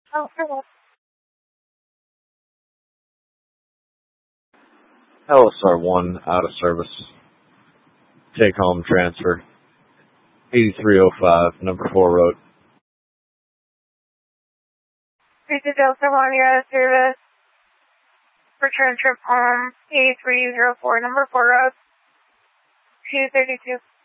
Oh, hello. LSR 1 out of service. Take home transfer. 8305, number 4 road. This is Delta 1, you're out of service. Return trip home, 8304, number 4 road, 232.